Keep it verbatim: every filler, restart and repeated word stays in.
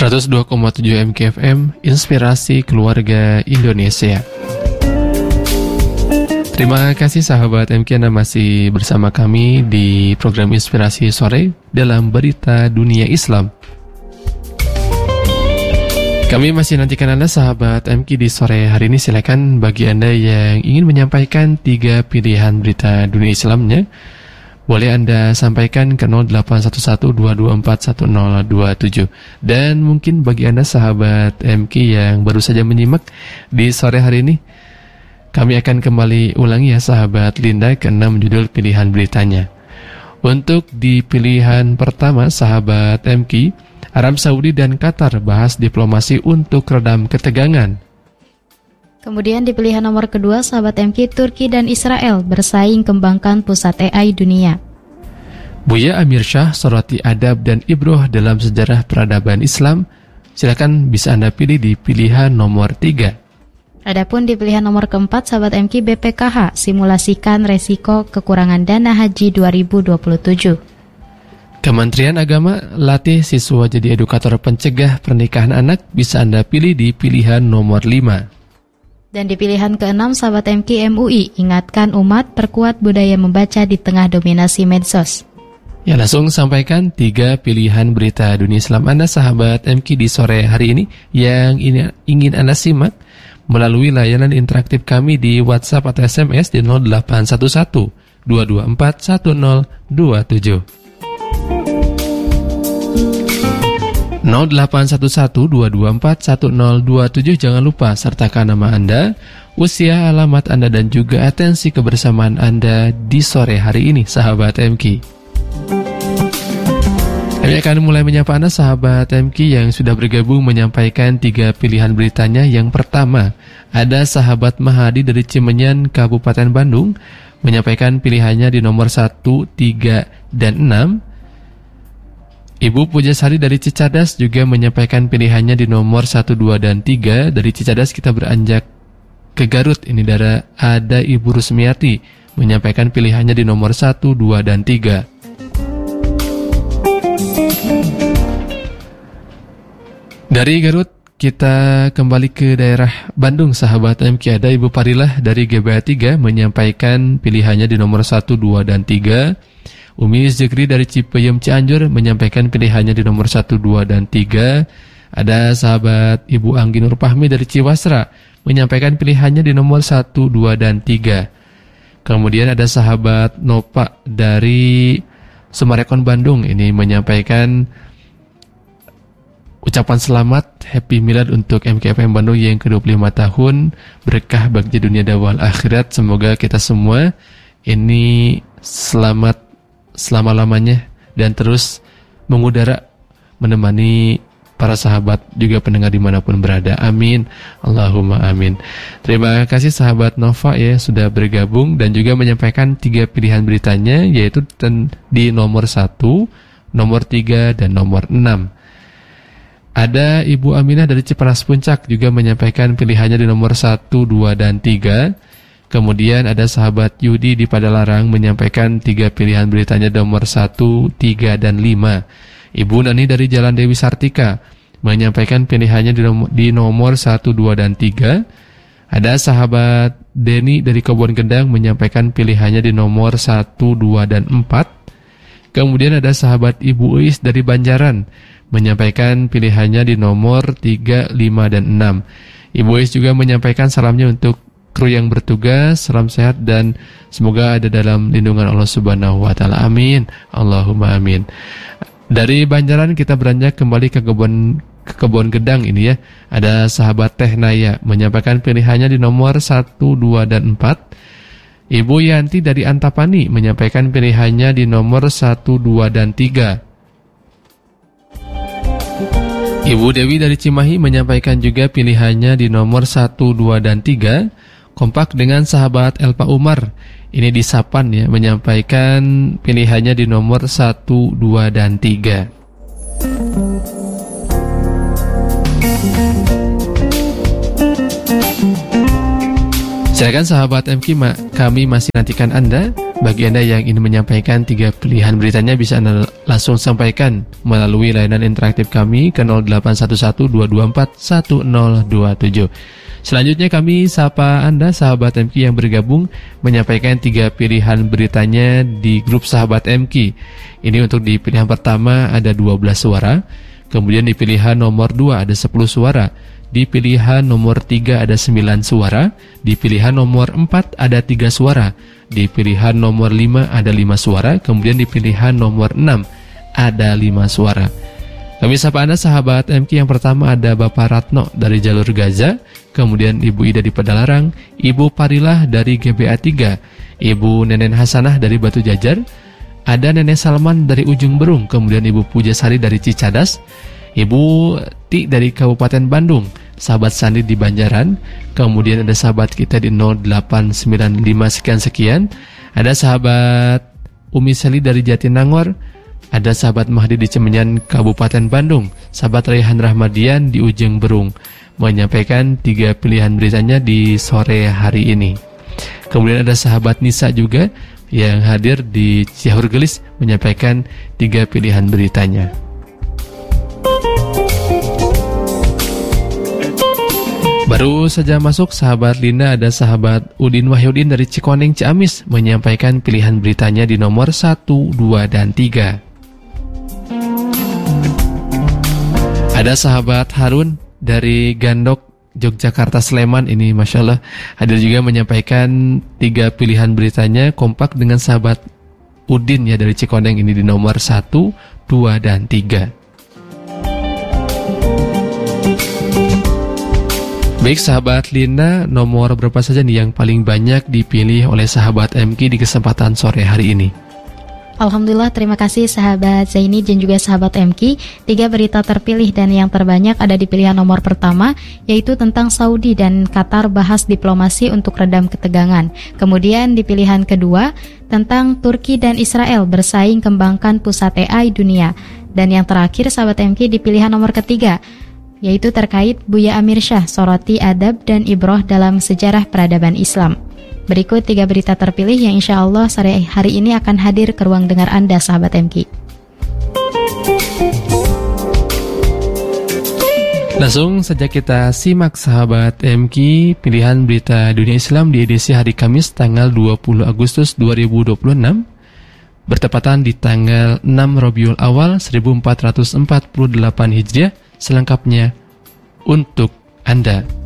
seratus dua koma tujuh M K F M, Inspirasi Keluarga Indonesia. Terima kasih sahabat M K, Anda masih bersama kami di program Inspirasi Sore dalam Berita Dunia Islam. Kami masih nantikan Anda sahabat M K di sore hari ini. Silakan bagi Anda yang ingin menyampaikan tiga pilihan berita dunia Islamnya, boleh Anda sampaikan ke nol delapan satu satu dua dua empat satu nol dua tujuh. Dan mungkin bagi Anda sahabat M K yang baru saja menyimak di sore hari ini, kami akan kembali ulangi ya sahabat Linda ke enam judul pilihan beritanya. Untuk di pilihan pertama sahabat M K, Arab Saudi dan Qatar bahas diplomasi untuk redam ketegangan. Kemudian di pilihan nomor kedua sahabat M K, Turki dan Israel bersaing kembangkan pusat A I dunia. Buya Amir Shah soroti adab dan ibroh dalam sejarah peradaban Islam. Silakan bisa Anda pilih di pilihan nomor tiga. Adapun di pilihan nomor keempat sahabat M K, B P K H simulasikan resiko kekurangan dana haji dua ribu dua puluh tujuh. Kementerian Agama latih siswa jadi edukator pencegah pernikahan anak, bisa Anda pilih di pilihan nomor lima. Dan di pilihan keenam sahabat M K, M U I ingatkan umat perkuat budaya membaca di tengah dominasi medsos. Ya, langsung sampaikan tiga pilihan berita dunia Islam Anda sahabat M K di sore hari ini yang ini ingin Anda simak melalui layanan interaktif kami di WhatsApp atau S M S di nol delapan satu satu dua dua empat satu nol dua tujuh. nol delapan satu satu dua dua empat satu nol dua tujuh. Jangan lupa sertakan nama Anda, usia, alamat Anda, dan juga atensi kebersamaan Anda di sore hari ini sahabat M K. Kami akan mulai menyapa Anda sahabat M K yang sudah bergabung menyampaikan tiga pilihan beritanya. Yang pertama, ada sahabat Mahadi dari Cimenyan, Kabupaten Bandung, menyampaikan pilihannya di nomor satu, tiga, dan enam. Ibu Pujasari dari Cicadas juga menyampaikan pilihannya di nomor satu, dua, dan tiga. Dari Cicadas kita beranjak ke Garut. Ini dari ada Ibu Rusmiati menyampaikan pilihannya di nomor satu, dua, dan tiga. Dari Garut kita kembali ke daerah Bandung sahabat M K. Ada Ibu Parilah dari G B A tiga menyampaikan pilihannya di nomor satu, dua, dan tiga. Umi Zikri dari Cipayung Cianjur menyampaikan pilihannya di nomor satu, dua, dan tiga. Ada sahabat Ibu Anggi Nur Fahmi dari Ciwasra menyampaikan pilihannya di nomor satu, dua, dan tiga. Kemudian ada sahabat Nopa dari Sumarekon Bandung ini menyampaikan ucapan selamat Happy Milad untuk M K F M Bandung yang ke dua puluh lima tahun, berkah bagi dunia dan akhirat. Semoga kita semua ini selamat selama-lamanya dan terus mengudara menemani para sahabat juga pendengar dimanapun berada. Amin, Allahumma amin. Terima kasih sahabat Nova ya sudah bergabung dan juga menyampaikan tiga pilihan beritanya, yaitu di nomor satu, nomor tiga, dan nomor enam. Ada Ibu Aminah dari Cipanas Puncak juga menyampaikan pilihannya di nomor satu, dua, dan tiga. Kemudian ada sahabat Yudi di Padalarang menyampaikan tiga pilihan beritanya nomor satu, tiga, dan lima. Ibu Nani dari Jalan Dewi Sartika menyampaikan pilihannya di nomor, di nomor satu, dua, dan tiga. Ada sahabat Deni dari Kebon Gendang menyampaikan pilihannya di nomor satu, dua, dan empat. Kemudian ada sahabat Ibu Uis dari Banjaran menyampaikan pilihannya di nomor tiga, lima, dan enam. Ibu Is juga menyampaikan salamnya untuk kru yang bertugas, salam sehat dan semoga ada dalam lindungan Allah Subhanahu wa taala. Amin. Allahumma amin. Dari Banjaran kita beranjak kembali ke kebun ke kebun Gedang ini ya. Ada sahabat Teh Naya menyampaikan pilihannya di nomor satu, dua, dan empat. Ibu Yanti dari Antapani menyampaikan pilihannya di nomor satu, dua, dan tiga. Ibu Dewi dari Cimahi menyampaikan juga pilihannya di nomor satu, dua, dan tiga. Kompak dengan sahabat Elpa Umar, ini di Sapan ya, menyampaikan pilihannya di nomor satu, dua, dan tiga. Silakan sahabat M Q, ma- kami masih nantikan Anda. Bagi Anda yang ingin menyampaikan tiga pilihan beritanya, bisa Anda langsung sampaikan melalui layanan interaktif kami ke nol delapan satu satu dua dua empat satu nol dua tujuh. Selanjutnya kami sapa Anda sahabat M Q yang bergabung menyampaikan tiga pilihan beritanya di grup sahabat M Q. Ini untuk di pilihan pertama ada dua belas suara, kemudian di pilihan nomor dua ada sepuluh suara, di pilihan nomor tiga ada sembilan suara, di pilihan nomor empat ada tiga suara, di pilihan nomor lima ada lima suara, kemudian di pilihan nomor enam ada lima suara. Kami sapa Anda sahabat M Q yang pertama ada Bapak Ratno dari Jalur Gaza, kemudian Ibu Ida di Padalarang, Ibu Parilah dari G B A tiga, Ibu Nenen Hasanah dari Batu Jajar, ada Nenek Salman dari Ujung Berung, kemudian Ibu Pujasari dari Cicadas, Ibu Ti dari Kabupaten Bandung, sahabat Sandi di Banjaran, kemudian ada sahabat kita di nol delapan sembilan lima sekian-sekian, ada sahabat Umi Seli dari Jatinangor, ada sahabat Mahdi di Cemenyan Kabupaten Bandung, sahabat Raihan Rahmadian di Ujung Berung, menyampaikan tiga pilihan beritanya di sore hari ini. Kemudian ada sahabat Nisa juga yang hadir di Ciahur Gelis menyampaikan tiga pilihan beritanya. Baru saja masuk sahabat Lina, ada sahabat Udin Wahyudin dari Cikoneng Ciamis menyampaikan pilihan beritanya di nomor satu, dua, dan tiga. Ada sahabat Harun dari Gandok Yogyakarta Sleman, ini Masya Allah hadir juga menyampaikan tiga pilihan beritanya kompak dengan sahabat Udin ya dari Cikoneng, ini di nomor satu, dua, dan tiga. Baik sahabat Lina, nomor berapa saja nih yang paling banyak dipilih oleh sahabat M Q di kesempatan sore hari ini? Alhamdulillah, terima kasih sahabat Zaini dan juga sahabat M Q. Tiga berita terpilih dan yang terbanyak ada di pilihan nomor pertama, yaitu tentang Saudi dan Qatar bahas diplomasi untuk redam ketegangan. Kemudian di pilihan kedua, tentang Turki dan Israel bersaing kembangkan pusat A I dunia. Dan yang terakhir sahabat M Q di pilihan nomor ketiga, yaitu terkait Buya Amir Syah, soroti adab dan ibroh dalam sejarah peradaban Islam. Berikut tiga berita terpilih yang insya Allah sore hari ini akan hadir ke ruang dengar Anda sahabat M Q. Langsung saja kita simak sahabat M Q pilihan berita dunia Islam di edisi hari Kamis tanggal dua puluh Agustus dua ribu dua puluh enam, bertepatan di tanggal enam Rabiul Awal seribu empat ratus empat puluh delapan Hijriah. Selengkapnya untuk Anda.